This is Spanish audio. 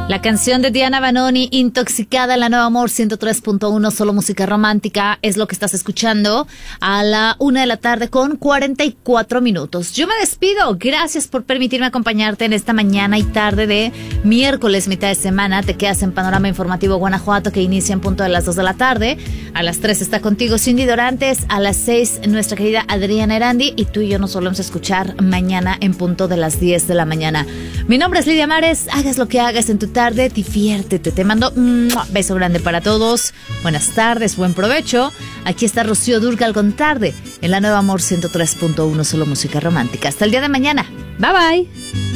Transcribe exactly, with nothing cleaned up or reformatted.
La canción de Diana Vanoni, Intoxicada, en la Nueva Amor ciento tres punto uno, solo música romántica, es lo que estás escuchando a la una de la tarde con cuarenta y cuatro minutos. Yo me despido, gracias por permitirme acompañarte en esta mañana y tarde de miércoles, mitad de semana. Te quedas en Panorama Informativo Guanajuato, que inicia en punto de las dos de la tarde. A las tres está contigo Cindy Dorantes, a las seis nuestra querida Adriana Erandi, y tú y yo nos volvemos a escuchar mañana en punto de las diez de la mañana. Mi nombre es Lidia Mares, hagas lo que hagas en tu tarde, diviértete. Te mando un beso grande para todos. Buenas tardes, buen provecho. Aquí está Rocío Dúrcal con Tarde en la Nueva Amor ciento tres punto uno, solo música romántica. Hasta el día de mañana. Bye bye.